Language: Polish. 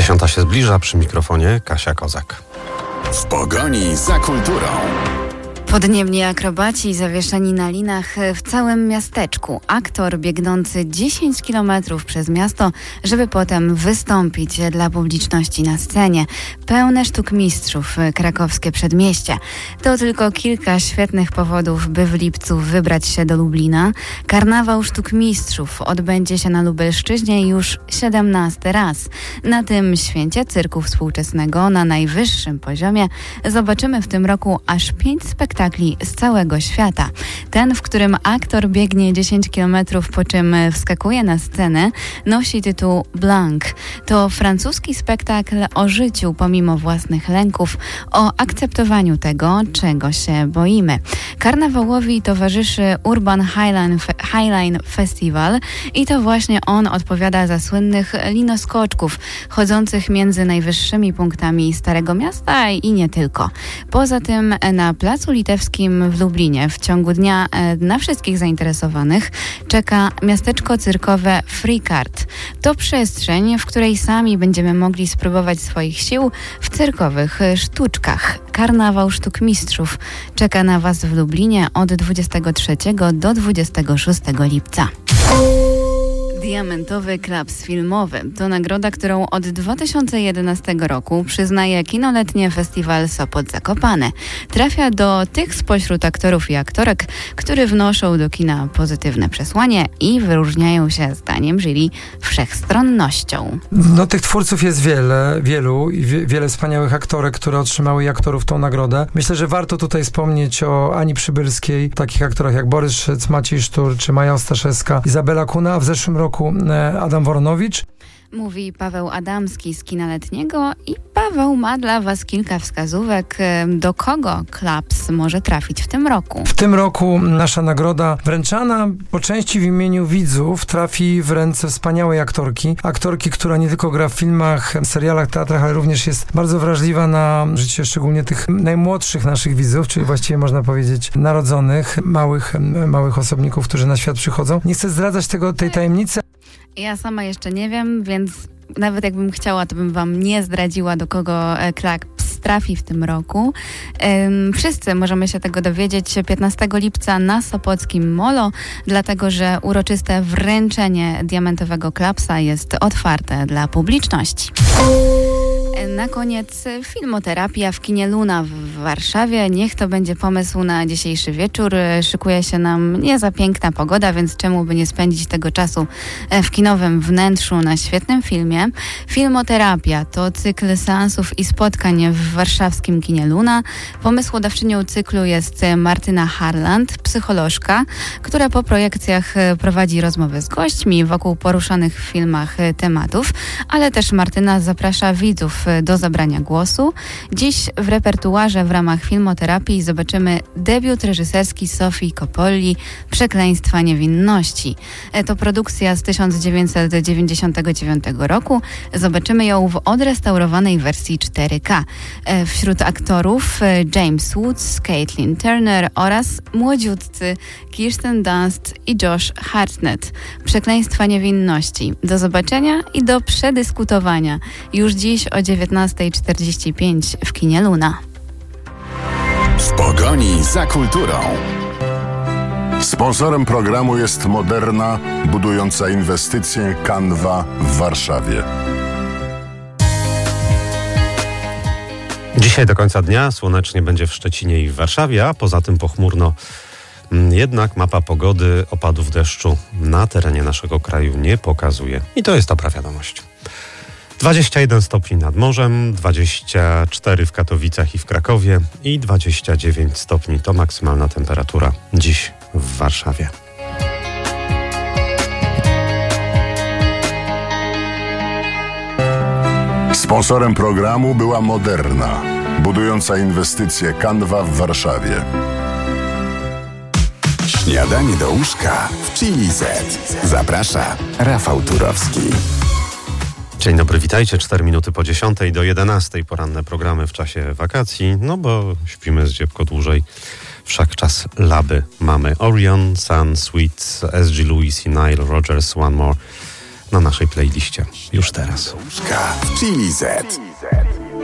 10 się zbliża, przy mikrofonie Kasia Kozak. W pogoni za kulturą. Podniebni akrobaci zawieszeni na linach w całym miasteczku. Aktor biegnący 10 kilometrów przez miasto, żeby potem wystąpić dla publiczności na scenie. Pełne sztuk mistrzów krakowskie przedmieście. To tylko kilka świetnych powodów, by w lipcu wybrać się do Lublina. Karnawał sztuk mistrzów odbędzie się na Lubelszczyźnie już 17 raz. Na tym święcie cyrku współczesnego na najwyższym poziomie zobaczymy w tym roku aż 5 spektakli z całego świata. Ten, w którym aktor biegnie 10 km, po czym wskakuje na scenę, nosi tytuł Blanc. To francuski spektakl o życiu pomimo własnych lęków, o akceptowaniu tego, czego się boimy. Karnawałowi towarzyszy Urban Highline Festival i to właśnie on odpowiada za słynnych linoskoczków chodzących między najwyższymi punktami Starego Miasta i nie tylko. Poza tym na Placu Litewskim w Lublinie w ciągu dnia na wszystkich zainteresowanych czeka miasteczko cyrkowe Freecard. To przestrzeń, w której sami będziemy mogli spróbować swoich sił w cyrkowych sztuczkach. Karnawał Sztuk Mistrzów czeka na Was w Lublinie od 23 do 26 lipca. Diamentowy Klaps Filmowy to nagroda, którą od 2011 roku przyznaje Kinoletnie Festiwal Sopot Zakopane. Trafia do tych spośród aktorów i aktorek, którzy wnoszą do kina pozytywne przesłanie i wyróżniają się zdaniem jury wszechstronnością. No tych twórców jest wielu i wiele wspaniałych aktorek, które otrzymały i aktorów tą nagrodę. Myślę, że warto tutaj wspomnieć o Ani Przybylskiej, takich aktorach jak Borys Szyc, Maciej Sztur czy Maja Ostaszewska, Izabela Kuna, a w zeszłym roku Adam Woronowicz. Mówi Paweł Adamski z Kina Letniego i Paweł ma dla Was kilka wskazówek, do kogo Klaps może trafić w tym roku. W tym roku nasza nagroda wręczana po części w imieniu widzów trafi w ręce wspaniałej aktorki, która nie tylko gra w filmach, serialach, teatrach, ale również jest bardzo wrażliwa na życie szczególnie tych najmłodszych naszych widzów, czyli właściwie można powiedzieć narodzonych, małych osobników, którzy na świat przychodzą. Nie chcę zdradzać tej tajemnicy. Ja sama jeszcze nie wiem, więc nawet jakbym chciała, to bym Wam nie zdradziła, do kogo Klaps trafi w tym roku. Wszyscy możemy się tego dowiedzieć 15 lipca na Sopockim Molo, dlatego że uroczyste wręczenie Diamentowego Klapsa jest otwarte dla publiczności. Na koniec filmoterapia w kinie Luna w Warszawie. Niech to będzie pomysł na dzisiejszy wieczór. Szykuje się nam nie za piękna pogoda, więc czemu by nie spędzić tego czasu w kinowym wnętrzu na świetnym filmie. Filmoterapia to cykl seansów i spotkań w warszawskim kinie Luna. Pomysłodawczynią cyklu jest Martyna Harland, psycholożka, która po projekcjach prowadzi rozmowy z gośćmi wokół poruszanych w filmach tematów, ale też Martyna zaprasza widzów do zabrania głosu. Dziś w repertuarze w ramach filmoterapii zobaczymy debiut reżyserski Sofii Coppoli Przekleństwa niewinności. To produkcja z 1999 roku. Zobaczymy ją w odrestaurowanej wersji 4K. Wśród aktorów James Woods, Caitlin Turner oraz młodziutcy Kirsten Dunst i Josh Hartnett. Przekleństwa niewinności. Do zobaczenia i do przedyskutowania już dziś o 19:45 w kinie Luna. W pogoni za kulturą. Sponsorem programu jest Moderna, budująca inwestycje Canva w Warszawie. Dzisiaj do końca dnia słonecznie będzie w Szczecinie i w Warszawie, a poza tym pochmurno. Jednak mapa pogody opadów deszczu na terenie naszego kraju nie pokazuje. I to jest dobra wiadomość. 21 stopni nad morzem, 24 w Katowicach i w Krakowie i 29 stopni to maksymalna temperatura dziś w Warszawie. Sponsorem programu była Moderna, budująca inwestycje Canva w Warszawie. Śniadanie do łóżka w Chili Z. Zaprasza Rafał Turowski. Dzień dobry, witajcie. 4 minuty po 10 do 11 poranne programy w czasie wakacji, no bo śpimy zdziepko dłużej. Wszak czas laby mamy. Orion, Sun, Sweet, S.G. Lewis i Nile Rodgers, One More na naszej playliście. Już już teraz. W Chili Z.